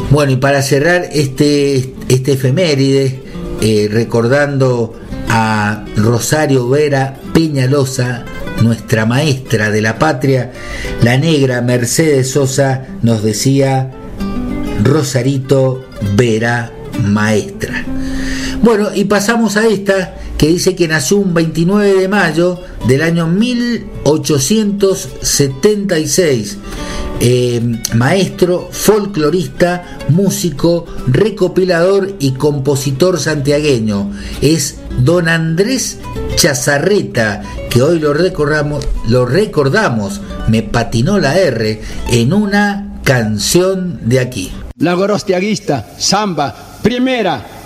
Bueno, y para cerrar este efeméride, recordando a Rosario Vera Peñalosa, nuestra maestra de la patria, la negra Mercedes Sosa nos decía: Rosarito Vera maestra. Bueno, y pasamos a esta que dice que nació un 29 de mayo del año 1876. Maestro, folclorista, músico, recopilador y compositor santiagueño. Es don Andrés Chazarreta, que hoy lo recordamos, me patinó la R, en una canción de aquí. La gorostiaguista, samba, primera.